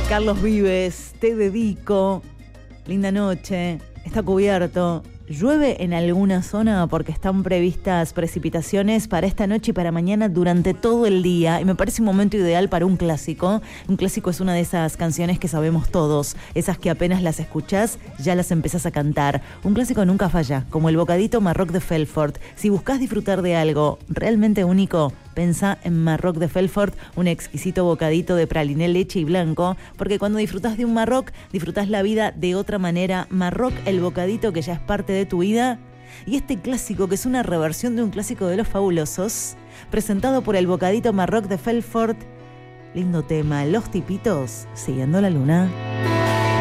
Carlos Vives, te dedico. Linda noche, está cubierto. Llueve en alguna zona porque están previstas precipitaciones para esta noche y para mañana durante todo el día. Y me parece un momento ideal para un clásico. Un clásico es una de esas canciones que sabemos todos. Esas que apenas las escuchás, ya las empezás a cantar. Un clásico nunca falla, como el bocadito Marroc de Felfort. Si buscás disfrutar de algo realmente único, pensá en Marroc de Felfort, un exquisito bocadito de praliné, leche y blanco, porque cuando disfrutás de un Marroc, disfrutás la vida de otra manera. Marroc, el bocadito que ya es parte de tu vida. Y este clásico, que es una reversión de un clásico de Los Fabulosos, presentado por el bocadito Marroc de Felfort. Lindo tema, Los Tipitos, siguiendo la luna.